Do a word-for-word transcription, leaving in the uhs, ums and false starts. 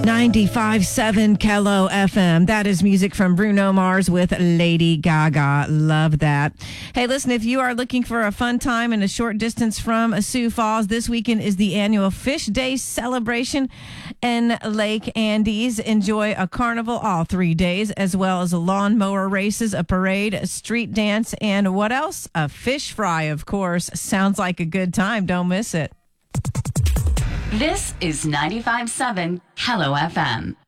ninety-five point seven Kello F M. That is music from Bruno Mars with Lady Gaga. Love that. Hey, listen, if you are looking for a fun time in a short distance from Sioux Falls, this weekend is the annual Fish Day celebration in Lake Andes. Enjoy a carnival all three days, as well as lawnmower races, a parade, a street dance, and what else? A fish fry, of course. Sounds like a good time. Don't miss it. This is ninety-five point seven Hello F M.